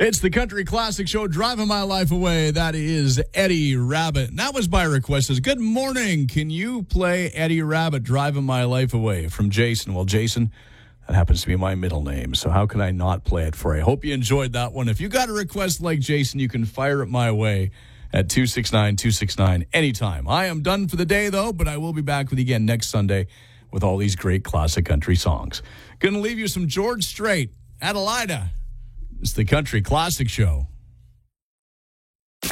It's the Country Classic Show, Driving My Life Away. That is Eddie Rabbitt. And that was by request. Says, good morning. Can you play Eddie Rabbitt, Driving My Life Away, from Jason? Well, Jason, that happens to be my middle name, so how can I not play it for you? Hope you enjoyed that one. If you got a request like Jason, you can fire it my way at 269-269 anytime. I am done for the day, though, but I will be back with you again next Sunday with all these great classic country songs. Going to leave you some George Strait, Adelaida. It's the Country Classic Show.